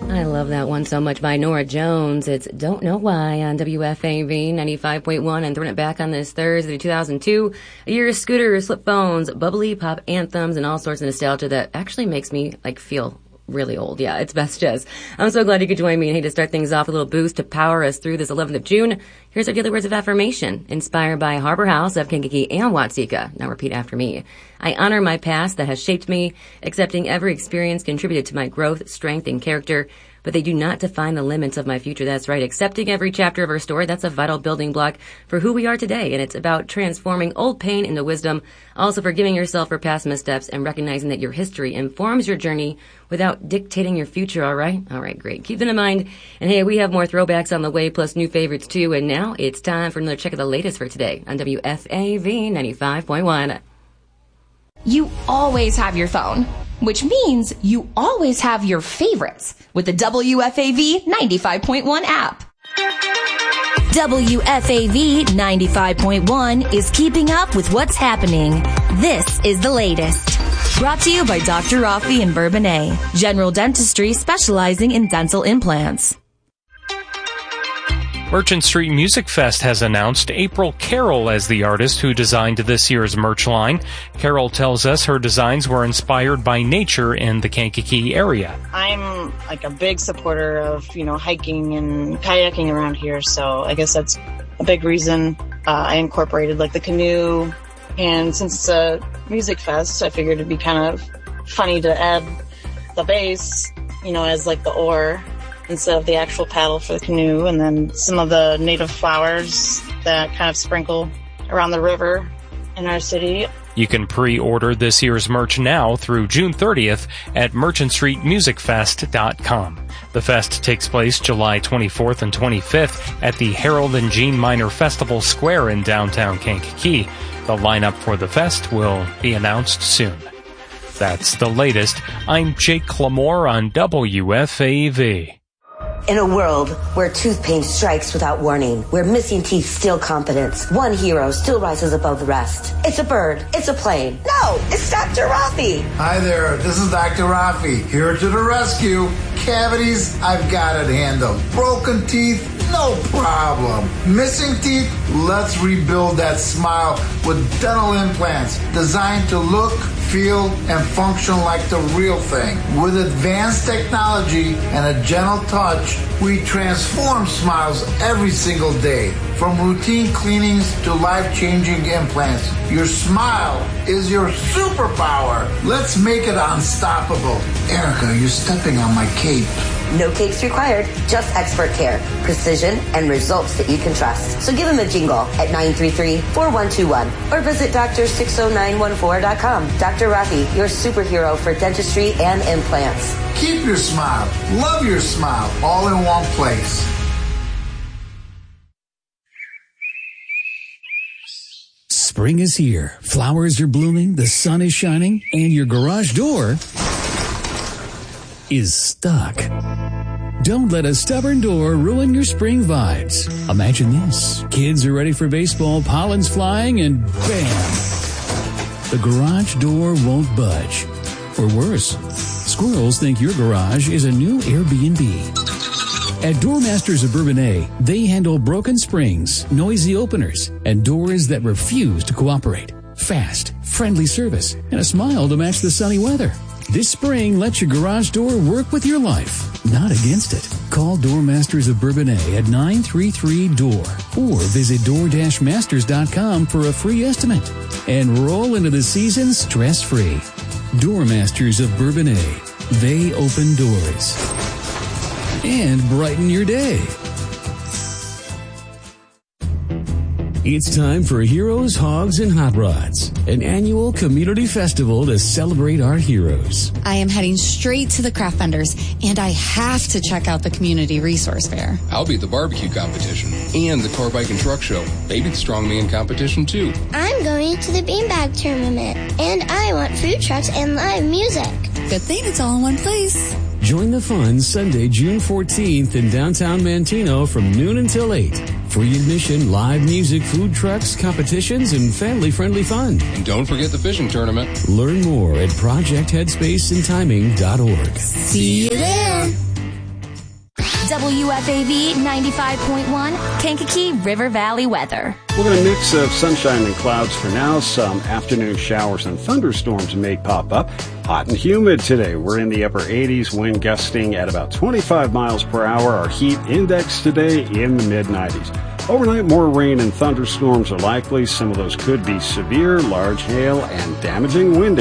I love that one so much by Norah Jones. It's Don't Know Why on WFAV 95.1 and throwing it back on this Thursday, 2002. A year of scooters, flip phones, bubbly pop anthems, and all sorts of nostalgia that actually makes me feel really old. Yeah, it's Best Jazz. I'm so glad you could join me. And hey, to start things off, a little boost to power us through this 11th of June. Here's our daily words of affirmation, inspired by Harbor House of Kankakee and Watseka. Now repeat after me. I honor my past that has shaped me, accepting every experience contributed to my growth, strength, and character, but they do not define the limits of my future. That's right. Accepting every chapter of our story, that's a vital building block for who we are today. And it's about transforming old pain into wisdom, also forgiving yourself for past missteps and recognizing that your history informs your journey without dictating your future. All right? All right, great. Keep that in mind. And hey, we have more throwbacks on the way, plus new favorites too. And now it's time for another check of the latest for today on WFAV 95.1. You always have your phone, which means you always have your favorites with the WFAV 95.1 app. WFAV 95.1 is keeping up with what's happening. This is the latest. Brought to you by Dr. Rafi in Bourbonnais, general dentistry specializing in dental implants. Merchant Street Music Fest has announced April Carroll as the artist who designed this year's merch line. Carroll tells us her designs were inspired by nature in the Kankakee area. I'm a big supporter of, hiking and kayaking around here, so I guess that's a big reason I incorporated the canoe. And since it's a music fest, I figured it'd be kind of funny to add the bass, as the oar, instead of the actual paddle for the canoe, and then some of the native flowers that kind of sprinkle around the river in our city. You can pre-order this year's merch now through June 30th at merchantstreetmusicfest.com. The fest takes place July 24th and 25th at the Harold and Jean Miner Festival Square in downtown Kankakee. The lineup for the fest will be announced soon. That's the latest. I'm Jake Clamore on WFAV. In a world where tooth pain strikes without warning, where missing teeth steal confidence, one hero still rises above the rest. It's a bird. It's a plane. No, it's Dr. Rafi. Hi there, this is Dr. Rafi, here to the rescue. Cavities, I've got it handled. Broken teeth, no problem. Missing teeth, let's rebuild that smile with dental implants designed to look, feel, and function like the real thing. With advanced technology and a gentle touch, we transform smiles every single day. From routine cleanings to life-changing implants, your smile is your superpower. Let's make it unstoppable. Erica, you're stepping on my cape. No capes required, just expert care, precision, and results that you can trust. So give him a jingle at 933-4121 or visit Dr.60914.com. Dr. Rafi, your superhero for dentistry and implants. Keep your smile, love your smile, all in one place. Spring is here, flowers are blooming, the sun is shining, and your garage door is stuck. Don't let a stubborn door ruin your spring vibes. Imagine this. Kids are ready for baseball, pollen's flying, and bam! The garage door won't budge. Or worse, squirrels think your garage is a new Airbnb. At Doormasters of Bourbonnais, they handle broken springs, noisy openers, and doors that refuse to cooperate. Fast, friendly service, and a smile to match the sunny weather. This spring, let your garage door work with your life, not against it. Call Doormasters of Bourbonnais at 933-DOOR or visit door-masters.com for a free estimate and roll into the season stress-free. Doormasters of Bourbonnais. They open doors and brighten your day. It's time for Heroes, Hogs, and Hot Rods, an annual community festival to celebrate our heroes. I am heading straight to the craft vendors, and I have to check out the community resource fair. I'll be at the barbecue competition and the tour bike and truck show. Maybe the strongman competition, too. I'm going to the beanbag tournament, and I want food trucks and live music. Good thing it's all in one place. Join the fun Sunday, June 14th in downtown Manteno from noon until 8. Free admission, live music, food trucks, competitions, and family-friendly fun. And don't forget the fishing tournament. Learn more at projectheadspaceandtiming.org. See you there. WFAV 95.1, Kankakee River Valley weather. We're going to mix of sunshine and clouds for now. Some afternoon showers and thunderstorms may pop up. Hot and humid today. We're in the upper 80s, wind gusting at about 25 miles per hour. Our heat index today in the mid-90s. Overnight, more rain and thunderstorms are likely. Some of those could be severe, large hail, and damaging wind